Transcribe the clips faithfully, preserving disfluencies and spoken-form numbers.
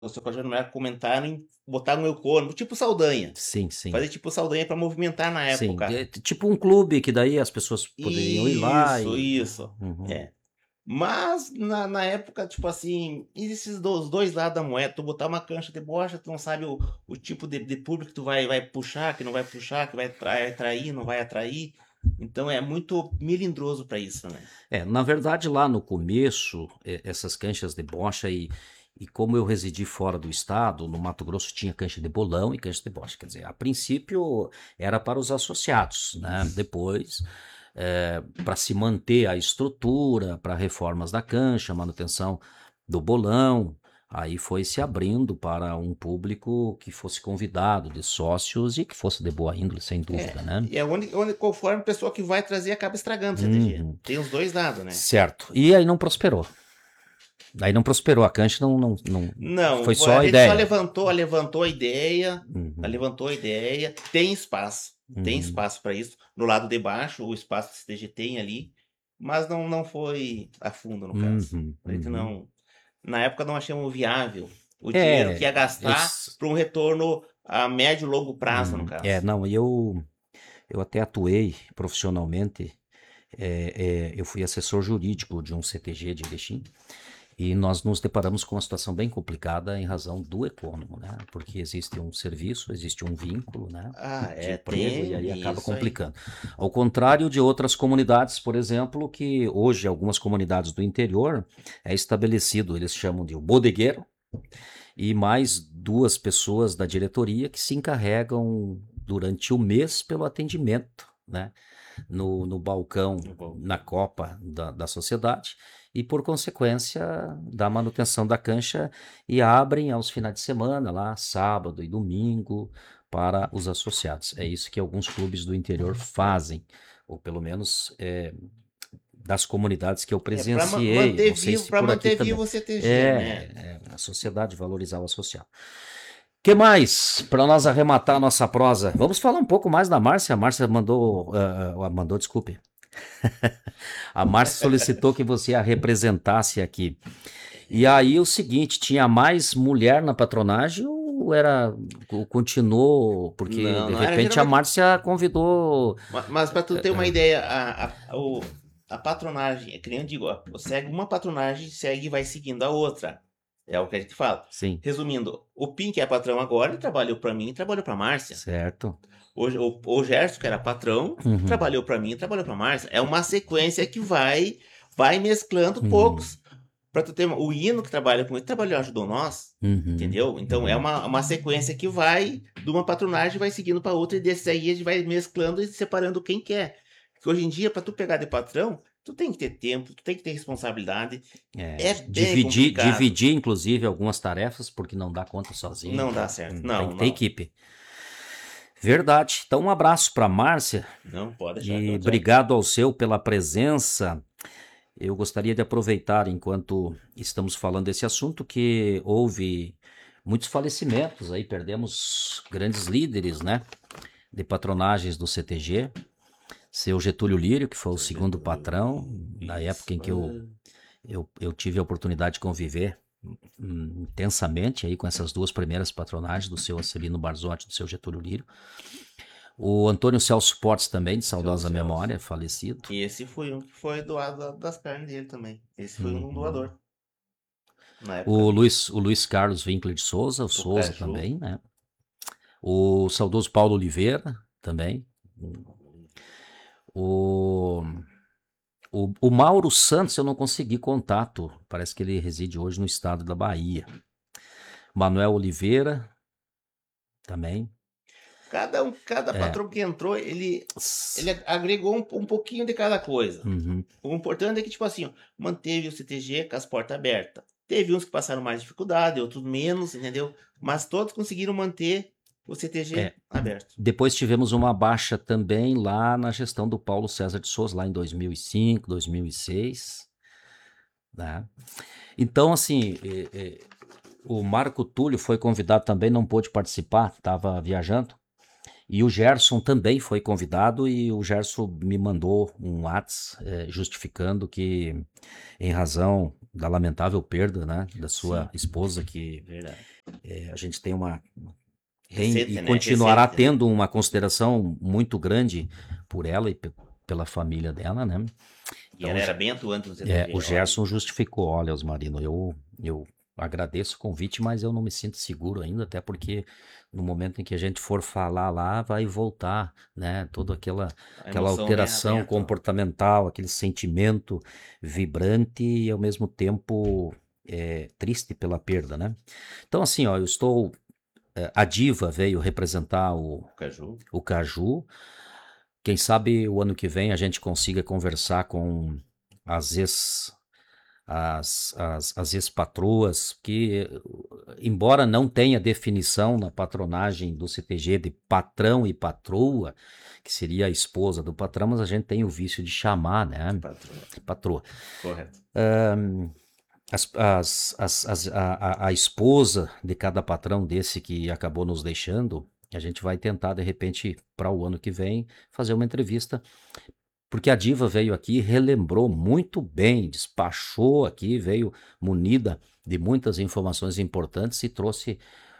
seu Cláudio Romero comentaram em botar no Eucônomo, tipo Saldanha. Sim, sim. Fazer tipo Saldanha para movimentar na Sim, época. é tipo um clube que daí as pessoas poderiam ir lá Isso, e isso. uhum. É. Mas na na época, tipo assim, esses do os dois lados da moeda, tu botar uma cancha de bocha, tu não sabe o o tipo de de público que tu vai vai puxar, que não vai puxar, que vai vai atrair, não vai atrair. Então é muito melindroso para isso, né. É, na verdade lá no começo, e essas canchas de bocha e e como eu residi fora do estado, no Mato Grosso tinha cancha de bolão e cancha de bocha, quer dizer, a princípio era para os associados, né, depois, eh, para se manter a estrutura, para reformas da cancha, manutenção do bolão, aí foi se abrindo para um público que fosse convidado de sócios e que fosse de boa índole, sem dúvida, É, né. e é onde onde conforme a pessoa que vai trazer acaba estragando o C T G. Uhum. Tem os dois lados, né. Certo. E aí não prosperou. Aí não prosperou, a cancha não não não Não, foi foi só a a gente só ideia. levantou levantou a ideia, Uhum. levantou a ideia, tem espaço, tem Uhum. espaço para isso, no lado de baixo, o espaço que o C T G tem ali, mas não não foi a fundo no caso. Uhum, A gente uhum. não na época não achamos viável o dinheiro que É, ia eu gastar s para um retorno a médio e longo prazo, no Hum, é, caso. não, e eu eu até atuei profissionalmente, eh eh, eu fui assessor jurídico de um C T G de Erechim, e nós nos deparamos com uma situação bem complicada em razão do Eucônomo, né, porque existe um serviço, existe um vínculo, né, Ah, de é, emprego e tem aí acaba isso aí. complicando. Ao contrário de outras comunidades, por exemplo, que hoje algumas comunidades do interior, é estabelecido, eles chamam de o bodegueiro, e mais duas pessoas da diretoria que se encarregam durante o mês pelo atendimento, né, no no balcão, No na balcão. copa da da sociedade, e por consequência da manutenção da cancha, e abrem aos finais de semana, lá sábado e domingo, para os associados. É isso que alguns clubes do interior fazem, ou pelo menos, eh, das comunidades que eu É para ma presenciei, manter não sei vivo se para por aqui manter também. vivo o C T G, né. É, é, a sociedade valorizar o associado. Que mais para nós arrematar a nossa prosa? Vamos falar um pouco mais da Márcia. A Márcia mandou, ah ah, mandou, desculpe. A Márcia solicitou que você a representasse aqui. E aí o seguinte, tinha mais mulher na patronagem ou era ou continuou? Porque Não, de não era repente a geralmente Márcia convidou. ma mas para tu ter uma ideia, a a o a patronagem, é que nem eu digo, ó, segue uma patronagem, segue e vai seguindo a outra, é o que a gente fala. Sim, Resumindo, o Pim que é patrão agora, ele trabalhou para mim e trabalhou para Márcia. certo. O o o Gerson que era patrão, Uhum, trabalhou para mim e trabalhou para Márcia. É uma sequência que vai vai mesclando uhum, poucos. Para tu ter uma o Hino que trabalha com ele, trabalhou ajudou nós, uhum, entendeu. Então é uhum. uma uma sequência que vai de uma patronagem vai seguindo para outra e desse aí a gente vai mesclando e separando quem quer. Porque hoje em dia para tu pegar de patrão, tu tem que ter tempo, tu tem que ter responsabilidade, É, é bem dividir, complicado. dividir inclusive algumas tarefas, porque não dá conta sozinho, Não dá né? certo. Hum, Tem Não, que ter não. equipe. Verdade. Então, um abraço para Márcia Não, pode deixar que e eu já obrigado ao seu pela presença. Eu gostaria de aproveitar, enquanto estamos falando desse assunto, que houve muitos falecimentos aí, perdemos grandes líderes, né, de patronagens do C T G. Seu Getúlio Lírio, que foi o seu segundo patrão, Getúlio, na época isso. em que eu, eu, eu tive a oportunidade de conviver hum, intensamente aí com essas duas primeiras patronagens, do seu Acelino Barzotti e do seu Getúlio Lírio. O Antônio Celso Portes também, de Seu saudosa Celso. memória, falecido. E esse foi um que foi doado das carnes dele também. Esse foi um Uhum. doador, na época O dele. Luiz, o Luiz Carlos Winkler de Souza, o O Souza Caju. também, né? O saudoso Paulo Oliveira também. O, o, o Mauro Santos eu não consegui contato, parece que ele reside hoje no estado da Bahia. Manuel Oliveira também. Cada um, cada É. patrão que entrou, ele, S- ele agregou um, um pouquinho de cada coisa. Uhum. O importante é que, tipo assim, ó, manteve o C T G com as portas abertas. Teve uns que passaram mais dificuldade, outros menos, entendeu? Mas todos conseguiram manter o C T G É. aberto. Depois tivemos uma baixa também lá na gestão do Paulo César de Souza, lá em dois mil e cinco, dois mil e seis, né? Então, assim, eh, eh, o Marco Túlio foi convidado também, não pôde participar, estava viajando. E o Gerson também foi convidado e o Gerson me mandou um WhatsApp eh, justificando que, em razão da lamentável perda, né, da sua Sim. esposa, que Verdade. é, a gente tem uma tem Recente, e né? continuará Recente, né? tendo uma consideração muito grande por ela e pe- pela família dela, né? E Então, ela o era Ge- bem atuante no é, C T G, o olha. Gerson justificou, olha, Osmarino, eu, eu agradeço o convite, mas eu não me sinto seguro ainda, até porque no momento em que a gente for falar lá, vai voltar, né? Toda aquela, A aquela emoção vem, vem alteração à tona. comportamental, aquele sentimento vibrante e ao mesmo tempo é, triste pela perda, né? Então, assim, ó, eu estou. é, A Diva veio representar o, Caju. o Caju. Quem sabe o ano que vem a gente consiga conversar com as ex as, as, as ex-patroas, que, embora não tenha definição na patronagem do C T G de patrão e patroa, que seria a esposa do patrão, mas a gente tem o vício de chamar, né? Patroa. Patroa. Correto. Ahn, as, as, as, as- a, a- a esposa de cada patrão desse que acabou nos deixando, a gente vai tentar, de repente, para o ano que vem, fazer uma entrevista porque a Diva veio aqui, relembrou muito bem, despachou aqui, veio munida de muitas informações importantes e trouxe,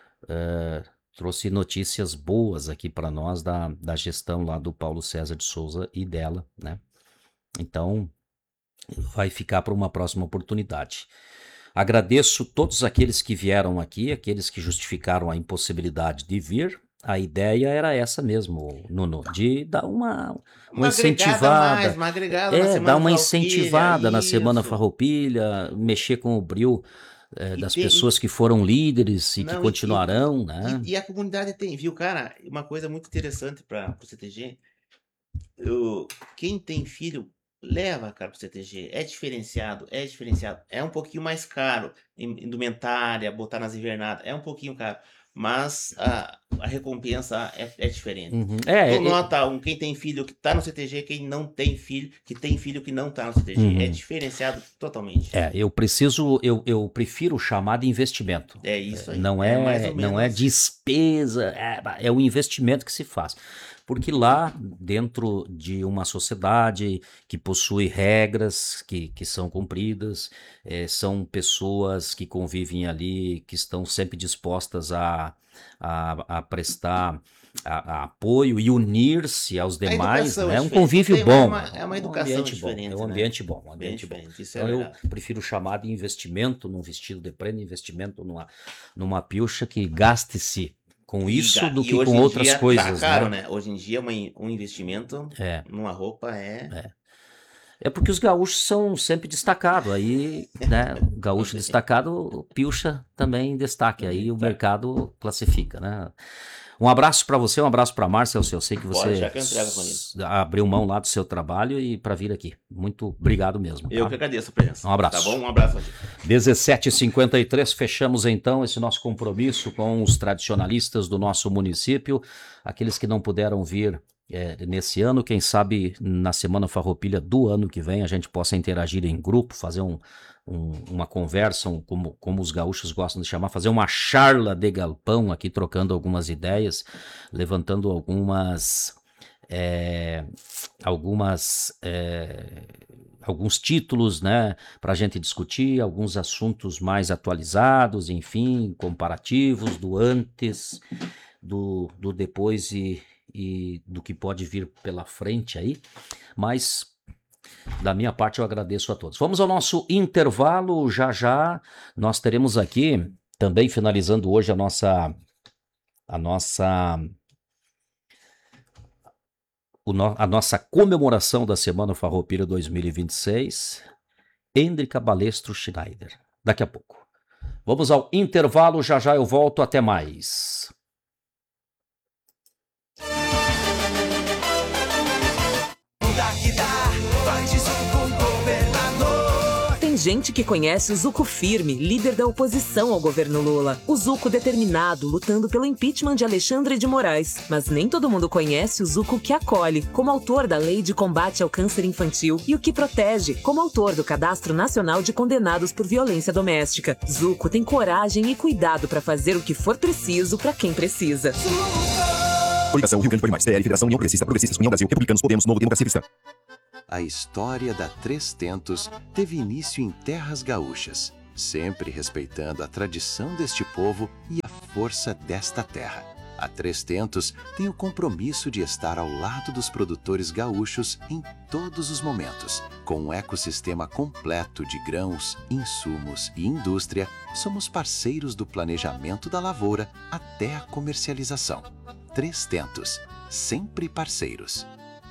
eh, trouxe notícias boas aqui para nós da, da gestão lá do Paulo César de Souza e dela, né? Então, vai ficar para uma próxima oportunidade. Agradeço todos aqueles que vieram aqui, aqueles que justificaram a impossibilidade de vir. A ideia era essa mesmo, Nuno, de dar uma, uma Uma agregada a mais, incentivada. uma agregada na É, dar Semana uma Farroupilha, incentivada na Semana isso. Farroupilha, mexer com o bril eh, E das tem, e- pessoas que foram líderes e que não, e, e, continuarão, né? e, e a comunidade tem, viu, cara? Uma coisa muito interessante para o C T G. Eu, quem tem filho, leva, cara, pro C T G. É diferenciado, é diferenciado. É um pouquinho mais caro, in- indumentária, botar nas invernadas, é um pouquinho caro. Mas a, a recompensa é, é diferente. Uhum. É, Tu é, nota um, quem tem filho que tá no C T G, quem não tem filho, que tem filho que não tá no C T G. É uhum. diferenciado totalmente. É, eu preciso, eu, eu prefiro chamar de investimento. É isso aí. Não É mais é, ou não é menos. despesa, é, é o investimento que se faz. Porque lá, dentro de uma sociedade que possui regras que, que são cumpridas, eh, são pessoas que convivem ali, que estão sempre dispostas a, a, a prestar a- a apoio e unir-se aos A demais, educação né? é É um diferente. convívio Tem bom, uma, é uma um educação ambiente bom, é diferente, um né? ambiente bom, um Bem ambiente bom. diferente, isso é Então eu verdade. prefiro chamar de investimento num vestido de prenda, investimento numa, numa pilcha que gaste-se com E, isso ga- do e que hoje com em outras dia tá coisas, caro, né? né? Hoje em dia uma in- um investimento É, numa roupa é. é. É porque os gaúchos são sempre destacados, aí, né, o gaúcho Também, destacado, o pilcha também em destaque, também aí o tá. mercado classifica, né? Um abraço para você, um abraço para Márcia, eu sei eu sei que Pode você deixar que eu entrego, Toninho. s- abriu mão lá do seu trabalho e para vir aqui. Muito obrigado mesmo, Eu que tá? agradeço a presença. Um Tá abraço. bom? Um abraço, Valdir. dezessete e cinquenta e três, fechamos então esse nosso compromisso com os tradicionalistas do nosso município, aqueles que não puderam vir eh, nesse ano, quem sabe na Semana Farroupilha do ano que vem a gente possa interagir em grupo, fazer um, um- uma conversa, um- como, como os gaúchos gostam de chamar, fazer uma charla de galpão aqui, trocando algumas ideias, levantando algumas... eh, algumas eh, alguns títulos, né, para a gente discutir, alguns assuntos mais atualizados, enfim, comparativos do antes, do, do depois e, e do que pode vir pela frente aí. Mas da minha parte eu agradeço a todos. Vamos ao nosso intervalo, já já nós teremos aqui, também finalizando hoje a nossa a nossa o no- a nossa comemoração da Semana Farroupilha dois mil e vinte e seis, Hendrika Balestro Schneider. Daqui a pouco. Vamos ao intervalo, já já eu volto, até mais. Tem gente que conhece o Zuco firme, líder da oposição ao governo Lula. O Zuco determinado, lutando pelo impeachment de Alexandre de Moraes. Mas nem todo mundo conhece o Zuco que acolhe, como autor da Lei de Combate ao Câncer Infantil, e o que protege, como autor do Cadastro Nacional de Condenados por Violência Doméstica. Zuco tem coragem e cuidado para fazer o que for preciso para quem precisa. Coligação Rio Grande por Mais, T L, Federação União Progressista, Progressistas, União Brasil, Republicanos, Podemos, Novo Democracia Cristã. A história da Três Tentos teve início em terras gaúchas, sempre respeitando a tradição deste povo e a força desta terra. A Três Tentos tem o compromisso de estar ao lado dos produtores gaúchos em todos os momentos. Com um ecossistema completo de grãos, insumos e indústria, somos parceiros do planejamento da lavoura até a comercialização. Três Tentos, sempre parceiros.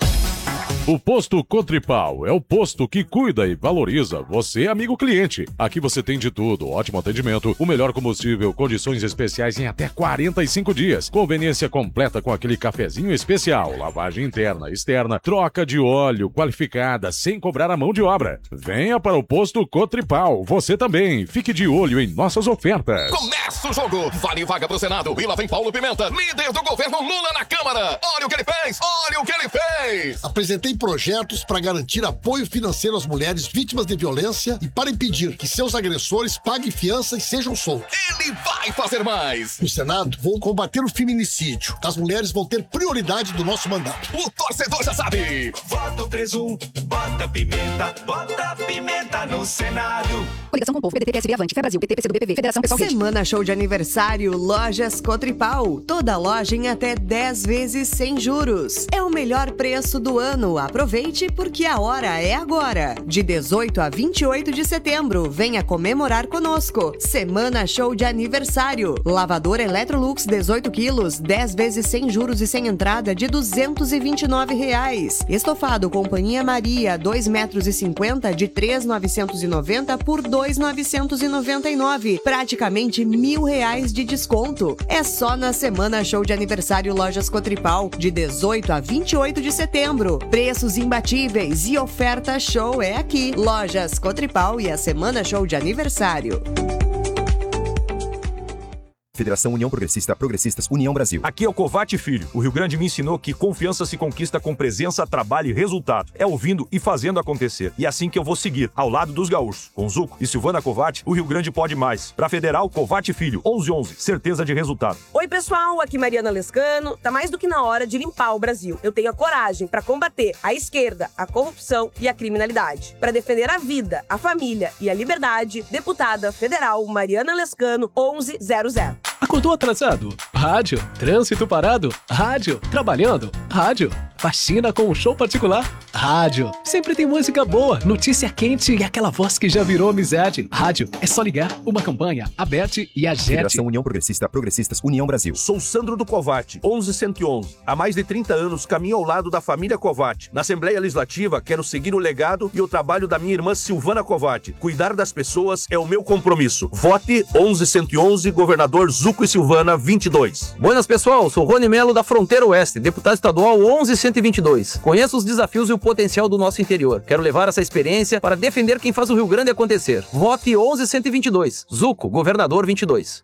O Posto Cotripal é o posto que cuida e valoriza você, amigo cliente. Aqui você tem de tudo, ótimo atendimento, o melhor combustível, condições especiais em até quarenta e cinco dias, conveniência completa com aquele cafezinho especial, lavagem interna, externa, troca de óleo qualificada, sem cobrar a mão de obra. Venha para o Posto Cotripal, você também. Fique de olho em nossas ofertas. Começa o jogo, vale vaga pro Senado, e lá vem Paulo Pimenta, líder do governo Lula na Câmara. Olha o que ele fez, olha o que ele fez. Apresentei projetos para garantir apoio financeiro às mulheres vítimas de violência e para impedir que seus agressores paguem fiança e sejam soltos. Ele vai fazer mais. No Senado, vou combater o feminicídio. As mulheres vão ter prioridade do nosso mandato. O torcedor já sabe. Vota o três um, bota pimenta, bota pimenta no Senado. Coligação com o Povo, P D T, P S B, Avante, Fé Brasil, P T, P C do B P V, Federação Pessoal Rede. Semana show de aniversário, Lojas Cotripal. Toda loja em até dez vezes sem juros. É o melhor preço do ano. Aproveite porque a hora é agora. De dezoito a vinte e oito de setembro, venha comemorar conosco. Semana show de aniversário. Lavador Electrolux dezoito quilos, dez vezes sem juros e sem entrada de duzentos e vinte e nove reais. Estofado Companhia Maria, dois metros e cinquenta de três mil novecentos e noventa por dois mil novecentos e noventa e nove. Praticamente mil reais de desconto. É só na Semana Show de Aniversário Lojas Cotripal, de dezoito a vinte e oito de setembro. Preços imbatíveis e oferta show é aqui. Lojas Cotripal e a Semana Show de Aniversário. Federação União Progressista, Progressistas, União Brasil. Aqui é o Covatti Filho. O Rio Grande me ensinou que confiança se conquista com presença, trabalho e resultado. É ouvindo e fazendo acontecer. E é assim que eu vou seguir, ao lado dos gaúchos. Com Zuco e Silvana Covatti, o Rio Grande pode mais. Pra Federal, Covatti Filho, onze onze, certeza de resultado. Oi pessoal, aqui Mariana Lescano. Tá mais do que na hora de limpar o Brasil. Eu tenho a coragem para combater a esquerda, a corrupção e a criminalidade. Para defender a vida, a família e a liberdade, deputada federal Mariana Lescano, onze zero zero. Acordou atrasado? Rádio. Trânsito parado? Rádio. Trabalhando? Rádio. Faxina com um show particular? Rádio. Sempre tem música boa, notícia quente e aquela voz que já virou amizade. Rádio. É só ligar. Uma campanha. Aberte e Agete. Federação União Progressista, Progressistas, União Brasil. Sou Sandro do Covatti, onze cento e onze. Há mais de trinta anos caminho ao lado da família Covatti. Na Assembleia Legislativa, quero seguir o legado e o trabalho da minha irmã Silvana Covatti. Cuidar das pessoas é o meu compromisso. Vote onze cento e onze, governador Zuco e Silvana, vinte e dois. Buenas, pessoal. Sou Rony Melo da Fronteira Oeste, deputado estadual onze cento e vinte e dois. Conheço os desafios e o potencial do nosso interior. Quero levar essa experiência para defender quem faz o Rio Grande acontecer. Vote onze cento e vinte e dois. Zuco, governador vinte e dois.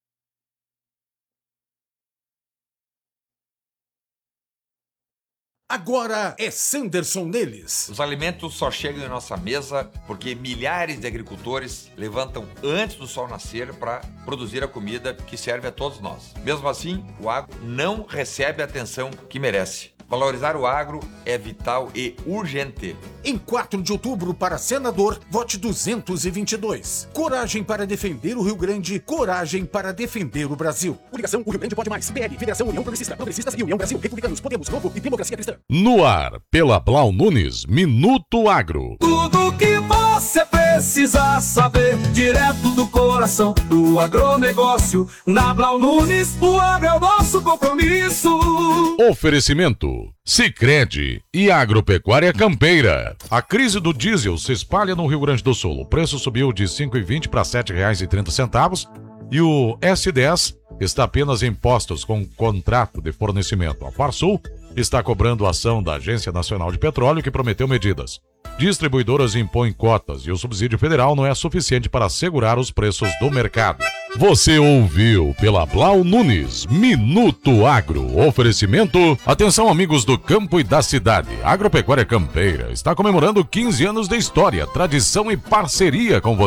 Agora é Sanderson neles. Os alimentos só chegam em nossa mesa porque milhares de agricultores levantam antes do sol nascer para produzir a comida que serve a todos nós. Mesmo assim, o agro não recebe a atenção que merece. Valorizar o agro é vital e urgente. Em quatro de outubro, para senador, vote duzentos e vinte e dois. Coragem para defender o Rio Grande, coragem para defender o Brasil. Coligação O Rio Grande Pode Mais, P L, Federação União Progressista, Progressistas e União Brasil, Republicanos, Podemos, Novo e Democracia Cristã. No ar, pela Blau Nunes, Minuto Agro. Tudo que você precisa saber, direto do coração do agronegócio. Na Blau Nunes, o agro é o nosso compromisso. Oferecimento Sicredi e Agropecuária Campeira. A crise do diesel se espalha no Rio Grande do Sul. O preço subiu de cinco reais e vinte centavos para sete reais e trinta centavos e o S dez está apenas em postos com contrato de fornecimento. A Farsul está cobrando a ação da Agência Nacional de Petróleo que prometeu medidas. Distribuidoras impõem cotas e o subsídio federal não é suficiente para assegurar os preços do mercado. Você ouviu pela Blau Nunes, Minuto Agro. Oferecimento, atenção amigos do campo e da cidade. Agropecuária Campeira está comemorando quinze anos de história, tradição e parceria com você.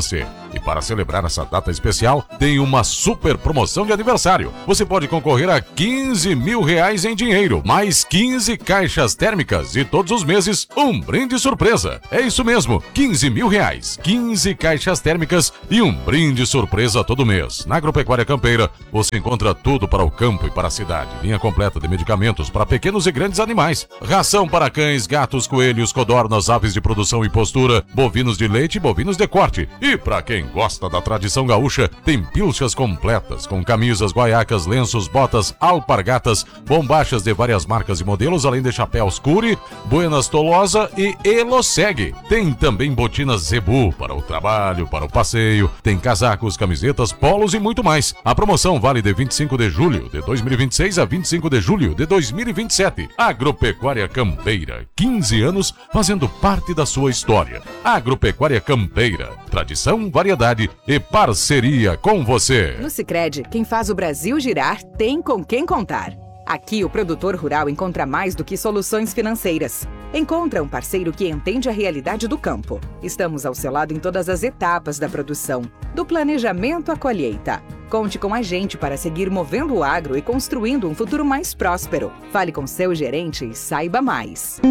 E para celebrar essa data especial, tem uma super promoção de aniversário. Você pode concorrer a quinze mil reais em dinheiro, mais quinze caixas térmicas e todos os meses um brinde surpresa. É isso mesmo, quinze mil reais, quinze caixas térmicas e um brinde surpresa todo mês. Na Agropecuária Campeira, você encontra tudo para o campo e para a cidade. Linha completa de medicamentos para pequenos e grandes animais. Ração para cães, gatos, coelhos, codornas, aves de produção e postura, bovinos de leite e bovinos de corte. E para quem gosta da tradição gaúcha, tem pilchas completas com camisas, guaiacas, lenços, botas, alpargatas, bombachas de várias marcas e modelos, além de chapéus Curi, Buenas Tolosa e Eloseg. Tem também botinas Zebu para o trabalho, para o passeio, tem casacos, camisetas, polos e muito mais. A promoção vale de vinte e cinco de julho de dois mil e vinte e seis a vinte e cinco de julho de dois mil e vinte e sete. Agropecuária Campeira, quinze anos fazendo parte da sua história. Agropecuária Campeira, tradição, variedade e parceria com você. No Sicredi, quem faz o Brasil girar tem com quem contar. Aqui o produtor rural encontra mais do que soluções financeiras. Encontra um parceiro que entende a realidade do campo. Estamos ao seu lado em todas as etapas da produção, do planejamento à colheita. Conte com a gente para seguir movendo o agro e construindo um futuro mais próspero. Fale com seu gerente e saiba mais.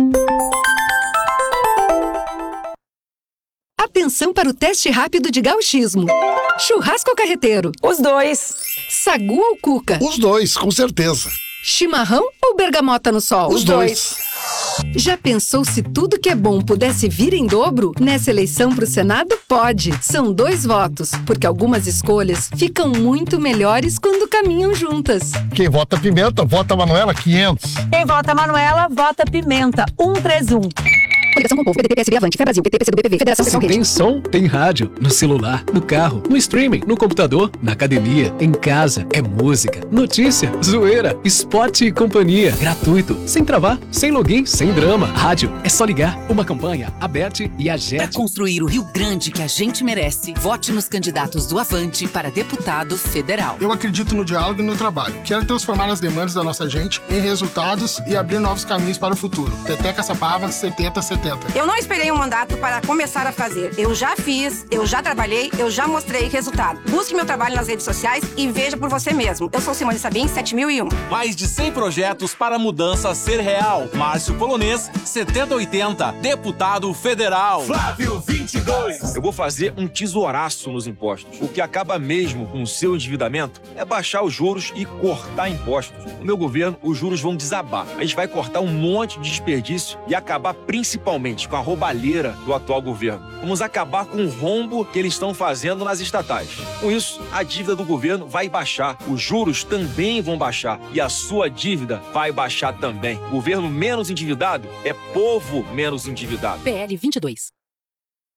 Atenção para o teste rápido de gauchismo. Churrasco ou carreteiro? Os dois. Sagu ou cuca? Os dois, com certeza. Chimarrão ou bergamota no sol? Os dois. Já pensou se tudo que é bom pudesse vir em dobro? Nessa eleição para o Senado, pode. São dois votos, porque algumas escolhas ficam muito melhores quando caminham juntas. Quem vota Pimenta, vota Manuela quinhentos. Quem vota Manuela, vota Pimenta cento e trinta e um. Coligação com o povo, P D T, P S B, Avante, Fé Brasil, P T, P C do B P V, Federação Se Pessoal tem Rede. som, tem rádio. No celular, no carro, no streaming, no computador, na academia, em casa. É música, notícia, zoeira, esporte e companhia. Gratuito, sem travar, sem login, sem drama. Rádio, é só ligar. Uma campanha, Aberte e Agete. Para construir o Rio Grande que a gente merece, vote nos candidatos do Avante para deputado federal. Eu acredito no diálogo e no trabalho. Quero transformar as demandas da nossa gente em resultados e abrir novos caminhos para o futuro. Teté Caçapava, setenta setenta. Eu não esperei um mandato para começar a fazer. Eu já fiz, eu já trabalhei, eu já mostrei resultado. Busque meu trabalho nas redes sociais e veja por você mesmo. Eu sou Simone Sabim, sete mil e um. Mais de cem projetos para a mudança ser real. Márcio Polonês, setenta oitenta, deputado federal. Flávio vinte e dois. Eu vou fazer um tesouraço nos impostos. O que acaba mesmo com o seu endividamento é baixar os juros e cortar impostos. No meu governo, os juros vão desabar. A gente vai cortar um monte de desperdício e acabar principalmente com a roubalheira do atual governo. Vamos acabar com o rombo que eles estão fazendo nas estatais. Com isso, a dívida do governo vai baixar, os juros também vão baixar e a sua dívida vai baixar também. Governo menos endividado é povo menos endividado. P L vinte e dois.